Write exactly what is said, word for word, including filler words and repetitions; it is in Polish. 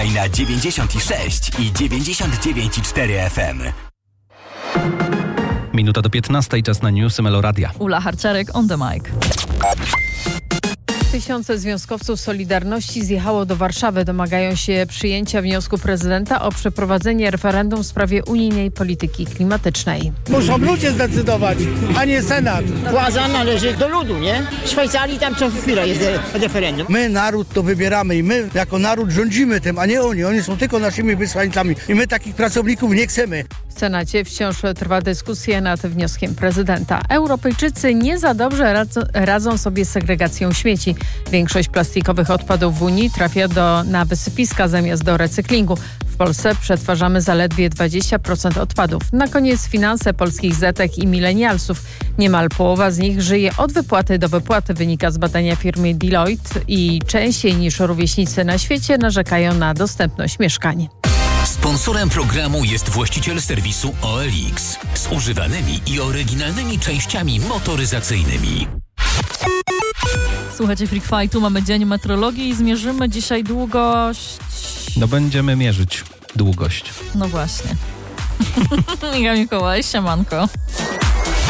Na dziewięćdziesiąt sześć i dziewięćdziesiąt dziewięć i cztery F M. Minuta do piętnastej, czas na newsy Meloradia. Ula Harczarek on the mic. Tysiące związkowców Solidarności zjechało do Warszawy. Domagają się przyjęcia wniosku prezydenta o przeprowadzenie referendum w sprawie unijnej polityki klimatycznej. Muszą ludzie zdecydować, a nie Senat. Władza należy do ludu, nie? W Szwajcarii tam co chwilę jest referendum. My, naród, to wybieramy i my jako naród rządzimy tym, a nie oni. Oni są tylko naszymi wysłańcami i my takich pracowników nie chcemy. W Senacie wciąż trwa dyskusja nad wnioskiem prezydenta. Europejczycy nie za dobrze radzą, radzą sobie z segregacją śmieci. Większość plastikowych odpadów w Unii trafia do, na wysypiska zamiast do recyklingu. W Polsce przetwarzamy zaledwie dwadzieścia procent odpadów. Na koniec finanse polskich zetek i milenialsów. Niemal połowa z nich żyje od wypłaty do wypłaty, wynika z badania firmy Deloitte i częściej niż rówieśnicy na świecie narzekają na dostępność mieszkań. Sponsorem programu jest właściciel serwisu O L X z używanymi i oryginalnymi częściami motoryzacyjnymi. Słuchajcie Freak Fightu, mamy dzień metrologii i zmierzymy dzisiaj długość... No będziemy mierzyć długość. No właśnie. Michał Mikołaj, siemanko.